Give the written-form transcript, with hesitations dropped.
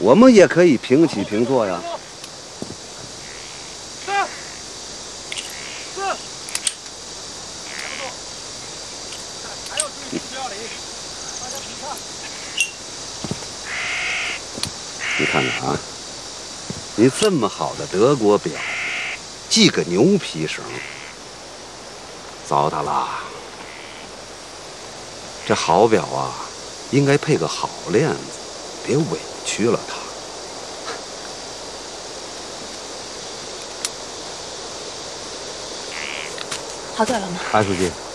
我们也可以平起平坐呀。你看看啊，你这么好的德国表，系个牛皮绳，糟蹋了。这好表啊，应该配个好链子，别委屈了它。 好久了吗？ 韩书记。